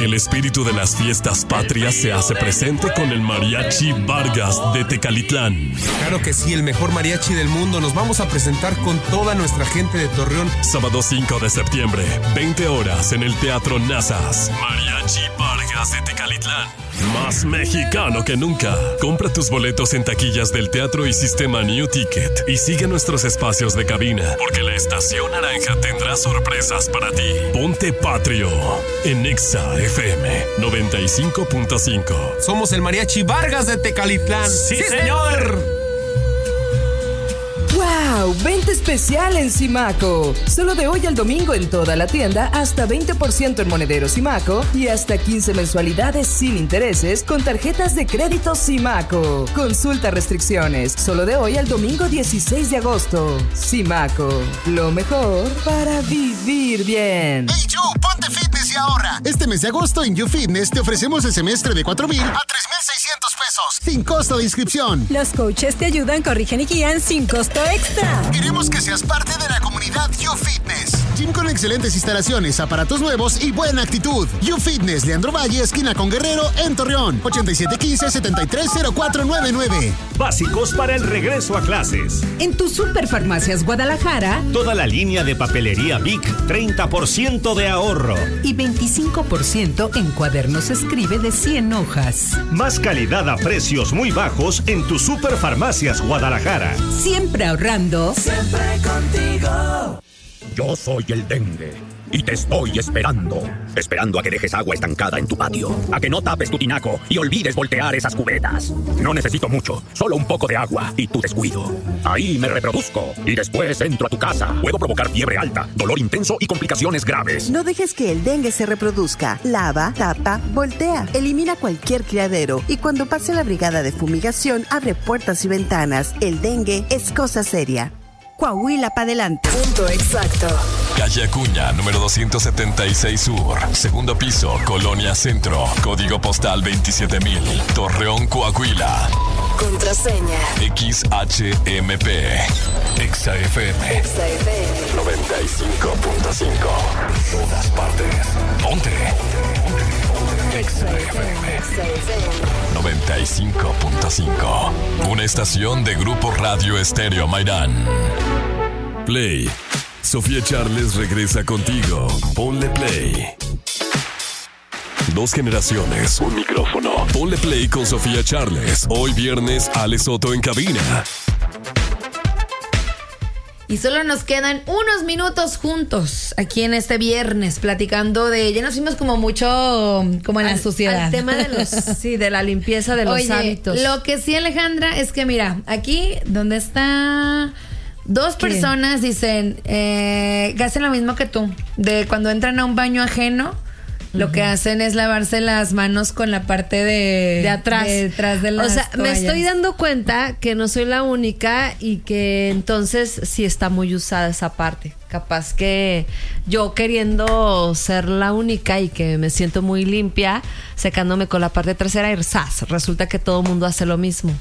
El espíritu de las fiestas patrias se hace presente con el Mariachi Vargas de Tecalitlán. Claro que sí, el mejor mariachi del mundo. Nos vamos a presentar con toda nuestra gente de Torreón. Sábado 5 de septiembre, 20 horas en el Teatro Nazas. Mariachi Vargas de Tecalitlán. Más mexicano que nunca. Compra tus boletos en taquillas del teatro y sistema New Ticket. Y sigue nuestros espacios de cabina, porque la Estación Naranja tendrá sorpresas para ti. Ponte patrio en Exa FM 95.5. Somos el Mariachi Vargas de Tecalitlán. ¡Sí, señor! ¡Wow! Venta especial en Simaco. Solo de hoy al domingo en toda la tienda, hasta 20% en monedero Simaco y hasta 15 mensualidades sin intereses con tarjetas de crédito Simaco. Consulta restricciones. Solo de hoy al domingo 16 de agosto. Simaco. Lo mejor para vivir bien. Hey, You, ponte fitness y ahorra. Este mes de agosto en You Fitness te ofrecemos el semestre de 4,000 a 3,600 pesos. Sin costo de inscripción. Los coaches te ayudan, corrigen y guían sin costo extra. Queremos que seas parte de la comunidad You Fitness. Gym con excelentes instalaciones, aparatos nuevos y buena actitud. You Fitness, Leandro Valle, esquina con Guerrero, en Torreón. 8715-730499. Básicos para el regreso a clases. En tu Superfarmacias Guadalajara. Toda la línea de papelería Vic, 30% de ahorro. Y 25% en cuadernos escribe de 100 hojas. Más calidad a precios muy bajos en tu Superfarmacias Guadalajara. Siempre ahorrando. Siempre contigo. Yo soy el dengue y te estoy esperando. Esperando a que dejes agua estancada en tu patio, a que no tapes tu tinaco y olvides voltear esas cubetas. No necesito mucho, solo un poco de agua y tu descuido. Ahí me reproduzco y después entro a tu casa. Puedo provocar fiebre alta, dolor intenso y complicaciones graves. No dejes que el dengue se reproduzca. Lava, tapa, voltea. Elimina cualquier criadero y cuando pase la brigada de fumigación, abre puertas y ventanas. El dengue es cosa seria. Coahuila para adelante. Punto exacto. Calle Acuña, número 276 Sur. Segundo piso, Colonia Centro. Código postal 27000. Torreón, Coahuila. Contraseña. XHMP. Exa FM. Exa FM. 95.5. Todas partes. Ponte. Exa FM. 95.5. Una estación de Grupo Radio Estéreo Mairán. Play. Sofía Charles regresa contigo. Ponle play. 2 generaciones, un micrófono. Ponle play con Sofía Charles. Hoy viernes, Ale Soto en cabina. Y solo nos quedan unos minutos juntos aquí en este viernes platicando de... Ya nos fuimos como mucho como en la sociedad. Al tema de los de la limpieza de los hábitos. Lo que sí, Alejandra, es que mira, aquí donde está... Dos personas dicen que hacen lo mismo que tú. De cuando entran a un baño ajeno, lo que hacen es lavarse las manos con la parte de atrás. Detrás de las O sea, toallas. me estoy dando cuenta que no soy la única y que entonces sí está muy usada esa parte. Capaz que yo queriendo ser la única y que me siento muy limpia, secándome con la parte trasera y ¡zas! Resulta que todo el mundo hace lo mismo.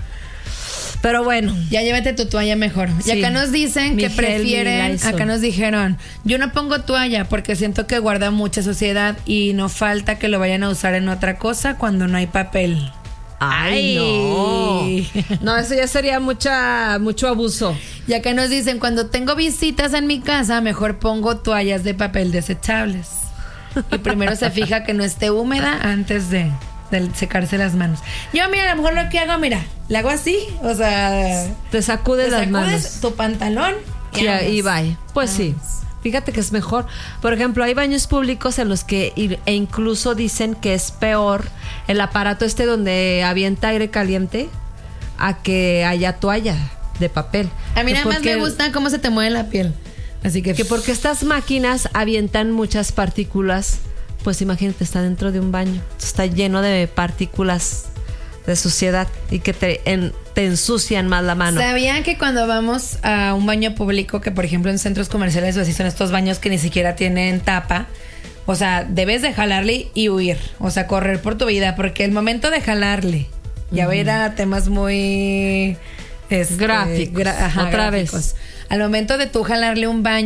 Pero bueno. Ya llévate tu toalla mejor. Sí. Y acá nos dicen que Miguel, prefieren, acá nos dijeron, yo no pongo toalla porque siento que guarda mucha suciedad y no falta que lo vayan a usar en otra cosa cuando no hay papel. Ay, no. No, eso ya sería mucho abuso. Y acá nos dicen, cuando tengo visitas en mi casa, mejor pongo toallas de papel desechables. Y primero se fija que no esté húmeda antes de secarse las manos. Yo, mira, a lo mejor lo que hago, mira, le hago así, o sea... Te sacudes las manos. Tu pantalón y ahí va. Pues sí. Fíjate que es mejor. Por ejemplo, hay baños públicos en los que incluso dicen que es peor el aparato donde avienta aire caliente a que haya toalla de papel. A mí nada más me gusta cómo se te mueve la piel. Así que porque estas máquinas avientan muchas partículas. Pues imagínate, está dentro de un baño. Está lleno de partículas de suciedad y que te ensucian más la mano. ¿Sabían que cuando vamos a un baño público, que por ejemplo en centros comerciales o así son estos baños que ni siquiera tienen tapa, o sea, debes de jalarle y huir, o sea, correr por tu vida, porque el momento de jalarle, ya voy a ir a temas muy gráficos, gráficos. Al momento de tú jalarle un baño,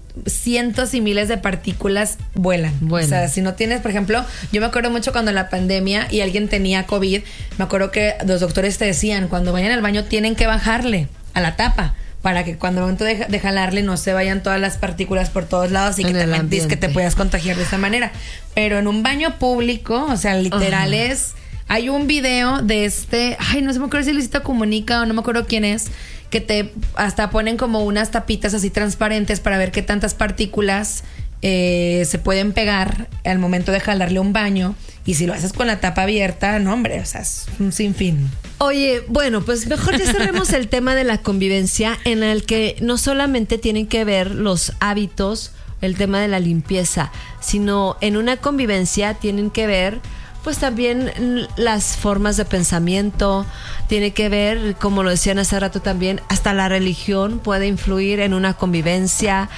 cientos y miles de partículas vuelan. O sea, si no tienes, por ejemplo, yo me acuerdo mucho cuando en la pandemia y alguien tenía COVID, me acuerdo que los doctores te decían, cuando vayan al baño tienen que bajarle a la tapa para que cuando el momento de jalarle no se vayan todas las partículas por todos lados y que que te puedas contagiar de esa manera. Pero en un baño público, o sea, literal es... Hay un video de no sé, me acuerdo si Luisito Comunica o no me acuerdo quién es, que te hasta ponen como unas tapitas así transparentes para ver qué tantas partículas se pueden pegar al momento de jalarle un baño. Y si lo haces con la tapa abierta, no, hombre, o sea, es un sinfín. Oye, bueno, pues mejor ya cerremos el tema de la convivencia, en el que no solamente tienen que ver los hábitos, el tema de la limpieza, sino en una convivencia tienen que ver pues también las formas de pensamiento, tiene que ver, como lo decían hace rato también, hasta la religión puede influir en una convivencia,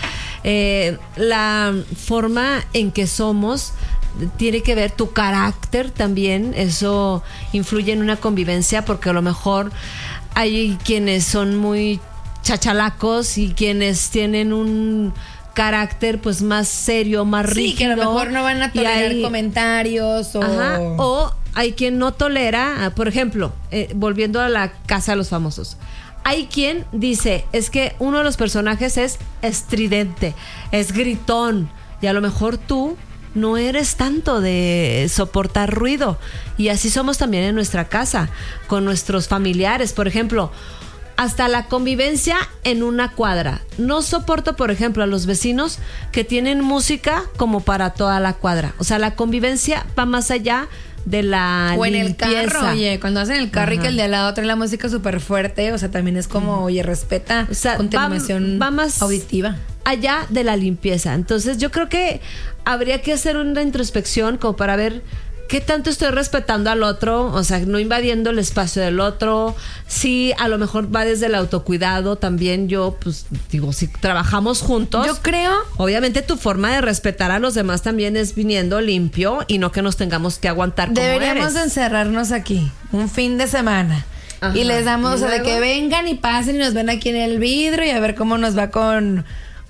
la forma en que somos tiene que ver, tu carácter también, eso influye en una convivencia, porque a lo mejor hay quienes son muy chachalacos y quienes tienen un carácter pues más serio, más rígido. Sí, que a lo mejor no van a tolerar comentarios o... o hay quien no tolera, por ejemplo, volviendo a la Casa de los Famosos, hay quien dice, es que uno de los personajes es estridente, es gritón, y a lo mejor tú no eres tanto de soportar ruido, y así somos también en nuestra casa, con nuestros familiares, por ejemplo, hasta la convivencia en una cuadra. No soporto, por ejemplo, a los vecinos que tienen música como para toda la cuadra. O sea, la convivencia va más allá de la o en limpieza. el carro, oye, cuando hacen el carro y que el de al lado trae la música súper fuerte, o sea, también es como, oye, respeta, o sea, contaminación va más auditiva. Allá de la limpieza. Entonces yo creo que habría que hacer una introspección como para ver qué tanto estoy respetando al otro, o sea, no invadiendo el espacio del otro. Sí, a lo mejor va desde el autocuidado también. Yo, pues, digo, si trabajamos juntos, yo creo, obviamente tu forma de respetar a los demás también es viniendo limpio y no que nos tengamos que aguantar como deberíamos eres. Encerrarnos aquí un fin de semana. Ajá. Y les damos, o sea, de que vengan y pasen y nos ven aquí en el vidrio y a ver cómo nos va con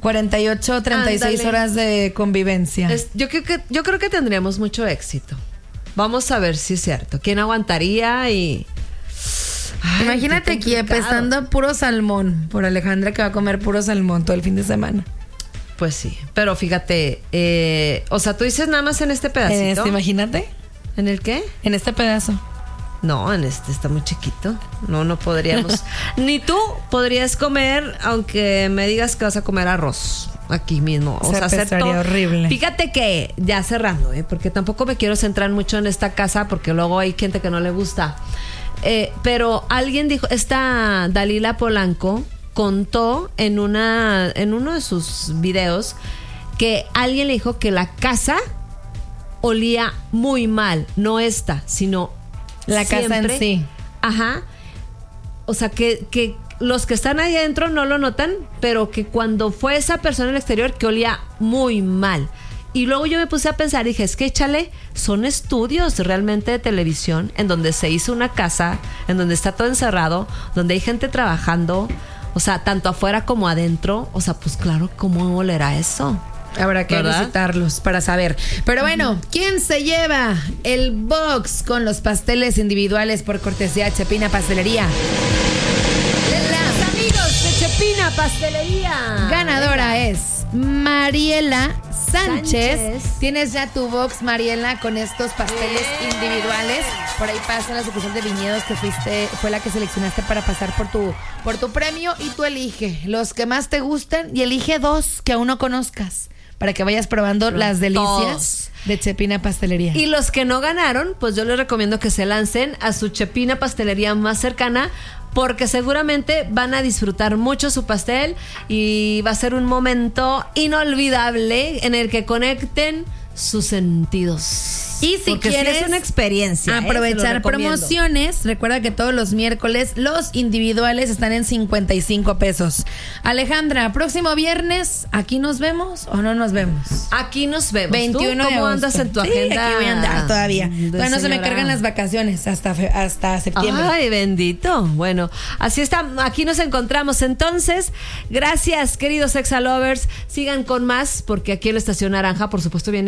48 o 36 horas de convivencia. Yo creo que tendríamos mucho éxito. Vamos a ver si es cierto. ¿Quién aguantaría? Y imagínate aquí empezando puro salmón por Alejandra, que va a comer puro salmón todo el fin de semana. Pues sí, pero fíjate, o sea, tú dices nada más en este pedacito. Imagínate. ¿En el qué? En este pedazo. No, en este está muy chiquito. No podríamos. Ni tú podrías comer, aunque me digas que vas a comer arroz aquí mismo. O sea, hacer todo horrible. Fíjate que, ya cerrando, porque tampoco me quiero centrar mucho en esta casa, porque luego hay gente que no le gusta. Pero alguien dijo, esta Dalila Polanco contó en uno de sus videos que alguien le dijo que la casa olía muy mal. No esta, sino la siempre. Casa en sí. Ajá. O sea, que los que están ahí adentro no lo notan, pero que cuando fue esa persona en el exterior que olía muy mal. Y luego yo me puse a pensar, dije, es que échale, son estudios realmente de televisión en donde se hizo una casa, en donde está todo encerrado, donde hay gente trabajando, o sea, tanto afuera como adentro. O sea, pues claro, ¿cómo olerá eso? Habrá que ¿verdad? visitarlos para saber. Pero bueno, ¿quién se lleva el box con los pasteles individuales por cortesía de Chepina Pastelería? Los amigos de Chepina Pastelería. Ganadora es Mariela Sánchez. Tienes ya tu box, Mariela, con estos pasteles individuales. Por ahí pasa la sucursal de Viñedos, que fue la que seleccionaste para pasar por tu premio, y tú elige los que más te gusten y elige 2 que aún no conozcas, para que vayas probando las delicias de Chepina Pastelería. Y los que no ganaron, pues yo les recomiendo que se lancen a su Chepina Pastelería más cercana, porque seguramente van a disfrutar mucho su pastel y va a ser un momento inolvidable en el que conecten sus sentidos. Y si porque quieres sí es una experiencia, aprovechar promociones, recuerda que todos los miércoles los individuales están en 55 pesos. Alejandra, próximo viernes, ¿aquí nos vemos o no nos vemos? Aquí nos vemos. 21 ¿Tú cómo de agosto. andas en tu agenda? Sí, aquí voy a andar todavía. Todavía no se me señora. cargan las vacaciones hasta septiembre. Ay, bendito. Bueno, así está. Aquí nos encontramos entonces. Gracias, queridos Exa Lovers. Sigan con más, porque aquí en la Estación Naranja, por supuesto, viene